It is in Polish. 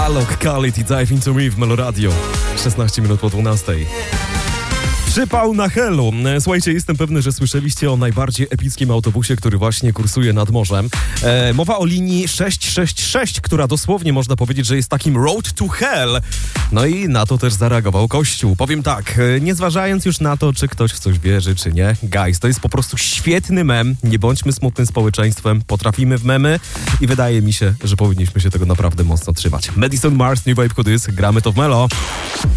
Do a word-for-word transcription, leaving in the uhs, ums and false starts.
Alok, Khalid i Dive Into Me w Meloradio. szesnaście minut po dwunastej. Przypał na Helu. Słuchajcie, jestem pewny, że słyszeliście o najbardziej epickim autobusie, który właśnie kursuje nad morzem. E, mowa o linii sześć sześć sześć, która dosłownie można powiedzieć, że jest takim road to hell. No i na to też zareagował Kościół. Powiem tak, nie zważając już na to, czy ktoś w coś wierzy, czy nie. Guys, to jest po prostu świetny mem. Nie bądźmy smutnym społeczeństwem. Potrafimy w memy i wydaje mi się, że powinniśmy się tego naprawdę mocno trzymać. Madison Mars, New Vibe Codys, gramy to w Melo.